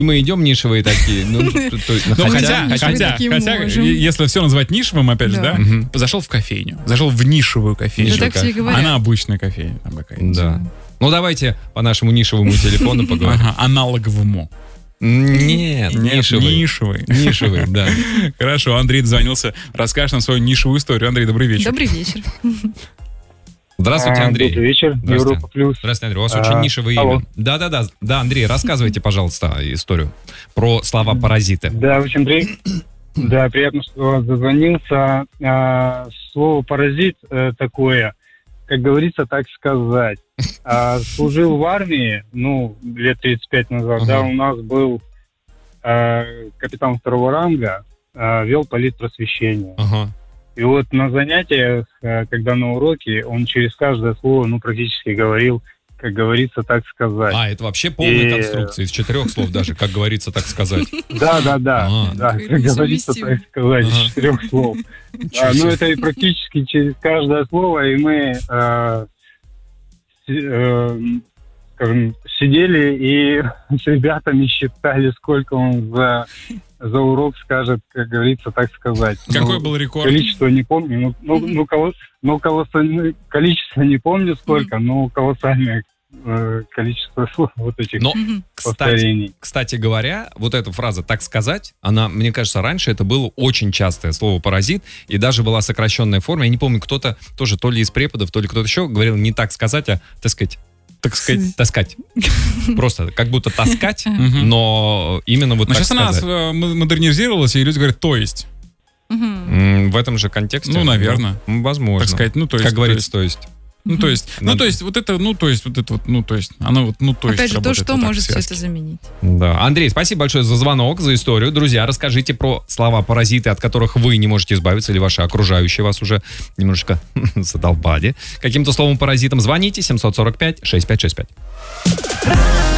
Мы идем нишевые такие. Хотя, если все назвать нишевым, опять же, да, зашел в кофейню, зашел в нишевую кофейню. Она обычная кофейня. Да. Ну, давайте по нашему нишевому телефону поговорим. Аналоговому. Нет, нишевый. Нишевый, да. Хорошо, Андрей дозвонился. Расскажешь нам свою нишевую историю. Андрей, добрый вечер. Добрый вечер. Здравствуйте, Андрей. Добрый вечер, Европа Плюс. Здравствуйте, Андрей. У вас очень нишевое имя. Да, Андрей, рассказывайте, пожалуйста, историю про слова-паразиты. Да, очень приятно, что у вас дозвонился. Слово «паразит» такое, как говорится, так сказать. Служил в армии, лет 35 назад, да, у нас был капитан второго ранга, вел политпросвещение. И вот на занятиях, когда на уроке, он через каждое слово, практически говорил, как говорится, так сказать. Это вообще полная конструкция, из 4 слов даже, как говорится, так сказать. Да, как говорится, так сказать, из 4 слов. Это и практически через каждое слово, и мы, сидели и с ребятами считали, сколько он за урок скажет, как говорится, так сказать. Какой был рекорд? Количество не помню, количество не помню сколько, но колоссальное количество слов вот этих повторений. Кстати говоря, вот эта фраза «так сказать», она, мне кажется, раньше это было очень частое слово «паразит», и даже была сокращенная форма. Я не помню, кто-то тоже, то ли из преподов, то ли кто-то еще говорил не «так сказать», а «так сказать». Таскать. Просто как будто таскать, но именно вот так сказать. Но сейчас она модернизировалась, и люди говорят «то есть». В этом же контексте? Наверное. Возможно. Так сказать, то есть. Как говорится, то есть. То есть, она то есть. Опять же, то, что может все это заменить. Да. Андрей, спасибо большое за звонок, за историю. Друзья, расскажите про слова-паразиты, от которых вы не можете избавиться, или ваши окружающие вас уже немножечко задолбали каким-то словом-паразитом. Звоните 745-6565.